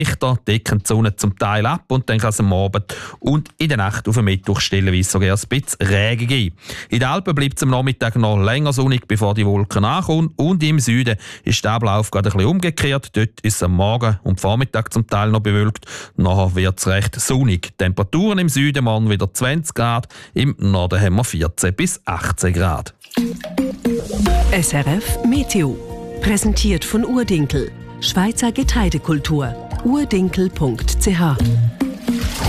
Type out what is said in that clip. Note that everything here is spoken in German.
Lichter decken die Sonne zum Teil ab und dann kann es am Abend und in der Nacht auf den Mittwoch stellenweise sogar ein bisschen Regen geben. In den Alpen bleibt es am Nachmittag noch länger sonnig, bevor die Wolken ankommen. Und im Süden ist der Ablauf gerade ein bisschen umgekehrt. Dort ist es am Morgen und Vormittag zum Teil noch bewölkt. Nachher wird es recht sonnig. Temperaturen im Süden morgen wieder 20 Grad, im Norden haben wir 14 bis 18 Grad. SRF Meteo. Präsentiert von Urdinkel. Schweizer Getreidekultur. urdinkel.ch